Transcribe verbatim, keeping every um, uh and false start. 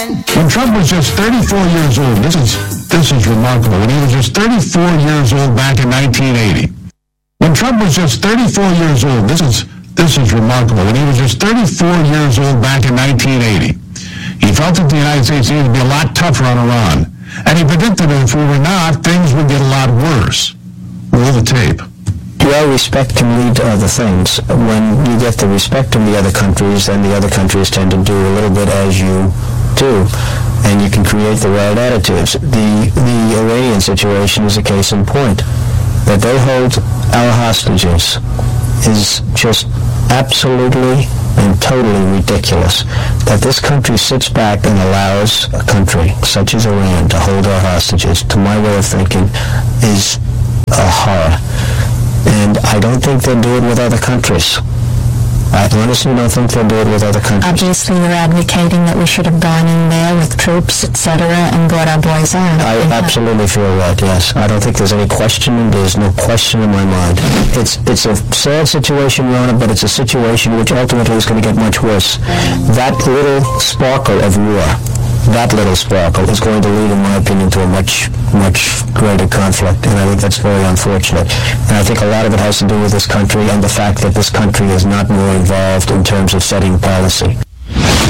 When Trump was just thirty-four years old, this is this is remarkable. When he was just thirty-four years old back in nineteen eighty. When Trump was just thirty-four years old, this is this is remarkable. When he was just thirty-four years old back in nineteen eighty, he felt that the United States needed to be a lot tougher on Iran, and he predicted that if we were not, things would get a lot worse. Roll the tape. Well, respect can lead to other things. When you get the respect of the other countries, then the other countries tend to do a little bit as you do, and you can create the right attitudes. The the Iranian situation is a case in point. That they hold our hostages is just absolutely and totally ridiculous. That this country sits back and allows a country such as Iran to hold our hostages, to my way of thinking, is a horror. And I don't think they'll do it with other countries. I honestly don't think they'll do it with other countries. Obviously, you're advocating that we should have gone in there with troops, et cetera, and brought our boys out. I absolutely feel that, yes. I don't think there's any question. There's no question in my mind. It's it's a sad situation, Your Honor, but it's a situation which ultimately is going to get much worse. That little sparkle of war, that little sparkle is going to lead, in my opinion, to a much, much greater conflict, and I think that's very unfortunate. And I think a lot of it has to do with this country and the fact that this country is not more involved in terms of setting policy.